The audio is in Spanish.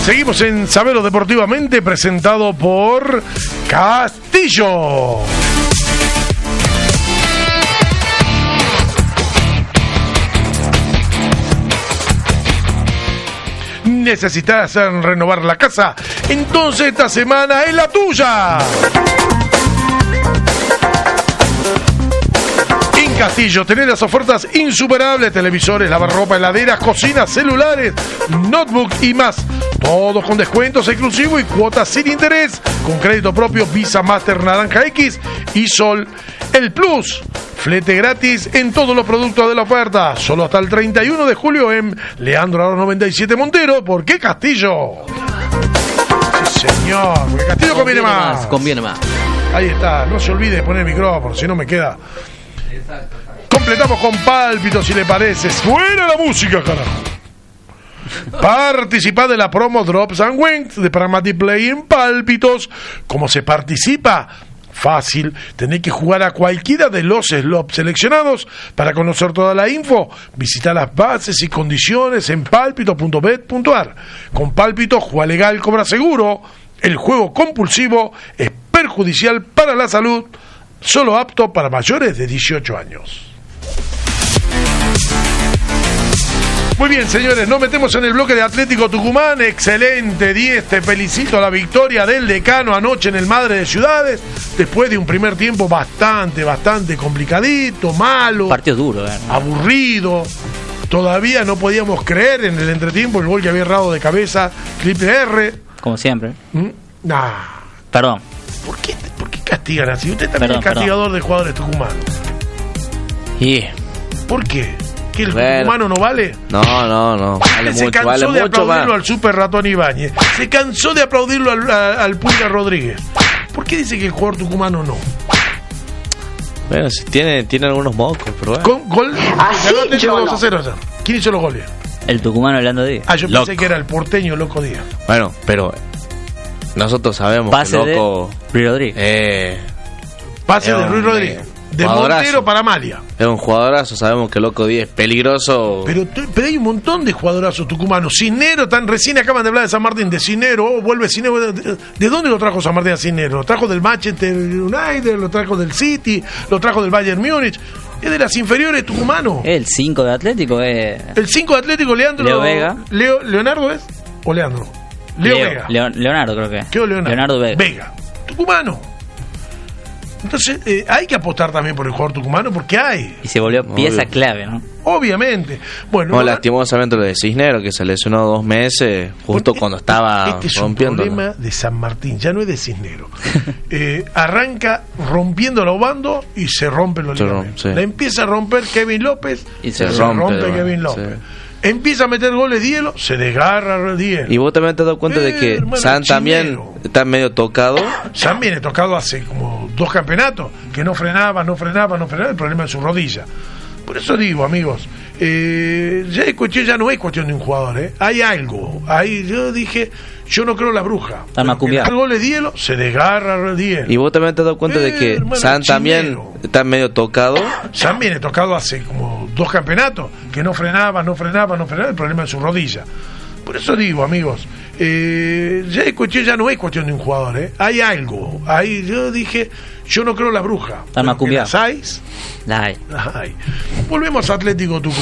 Seguimos en Sabelo Deportivamente, presentado por Castillo. ¿Necesitas renovar la casa? Entonces esta semana es la tuya. En Castillo tenés las ofertas insuperables: televisores, lavarropa, heladeras, cocinas, celulares, notebook y más. Todos con descuentos exclusivos y cuotas sin interés, con crédito propio, Visa, Master, Naranja X y Sol El Plus. Flete gratis en todos los productos de la oferta. Solo hasta el 31 de julio en Leandro Aro 97 Montero. ¿Por qué Castillo? Sí, señor. Porque Castillo conviene más. Conviene más. Ahí está. No se olvide de poner el micrófono, si no me queda. Completamos con Pálpito, si le parece. ¡Fuera la música, carajo! Participá de la promo Drops and Wings de Pragmatic Play en Pálpitos. ¿Cómo se participa? Fácil, tenés que jugar a cualquiera de los slots seleccionados. Para conocer toda la info, visita las bases y condiciones en palpito.bet.ar. Con Pálpito, juega legal, cobra seguro. El juego compulsivo es perjudicial para la salud, solo apto para mayores de 18 años. Muy bien, señores, nos metemos en el bloque de Atlético Tucumán. Excelente 10, te felicito. La victoria del Decano anoche en el Madre de Ciudades, después de un primer tiempo bastante complicadito, malo, partido duro, aburrido. Todavía no podíamos creer en el entretiempo el gol que había errado de cabeza Triple R. Como siempre. Perdón. ¿Por qué castigan así? Usted también es castigador de jugadores tucumanos. ¿Por qué? ¿Que el tucumano no vale? No. Vale se mucho, cansó vale de mucho aplaudirlo más. al Super Ratón Ibáñez. Se cansó de aplaudirlo al Pulga Rodríguez. ¿Por qué dice que el jugador tucumano no? Bueno, si tiene algunos mocos, pero bueno. Con gol. Ganó Atlético 2-0 allá. ¿Quién hizo los goles? El tucumano Orlando Díaz. Yo pensé que era el porteño Loco Díaz. Bueno, pero nosotros sabemos pase que Loco... de Ruiz Rodríguez. Pase de Ruiz Rodríguez. De Montero para Malia. Es un jugadorazo, sabemos que Loco Díaz es peligroso. Pero hay un montón de jugadorazos tucumanos. Cisnero, recién acaban de hablar de San Martín, de Cisnero, vuelve Cisnero. ¿De dónde lo trajo San Martín a Cisnero? Lo trajo del Manchester United, lo trajo del City, lo trajo del Bayern Múnich. Es de las inferiores tucumano. El 5 de Atlético es... El 5 de Atlético, Leandro... Leo Vega. ¿Leonardo es? ¿O Leandro? Leo Vega. Leonardo creo que es. ¿Qué es Leonardo? Leonardo Vega. Vega. Tucumano. Entonces, hay que apostar también por el jugador tucumano, porque hay. Y se volvió pieza clave, ¿no? Obviamente. Bueno, lastimosamente lo de Cisnero, que se lesionó 2 meses, justo cuando estaba es rompiendo. Un problema de San Martín, ya no es de Cisnero. Arranca rompiendo los bandos y se rompen los ligamentos. Sí. La empieza a romper Kevin López y se rompe Kevin López. Sí. Empieza a meter goles Dielo, se desgarra Dielo. Y vos también te has dado cuenta de que San también está medio tocado. San viene tocado hace como 2 campeonatos, que no frenaba, el problema en su rodilla. Por eso digo, amigos, ya no es cuestión de un jugador, hay algo. Yo dije, yo no creo en la bruja. El gol de Dielo, se desgarra Dielo. Y vos también te has dado cuenta de que San también está medio tocado. San viene tocado hace como 2 campeonatos, que no frenaba, el problema en su rodilla. Por eso digo, amigos, ya no es cuestión de un jugador, hay algo. Yo dije, yo no creo en la bruja. ¿Las hay? Volvemos a Atlético Tucumán.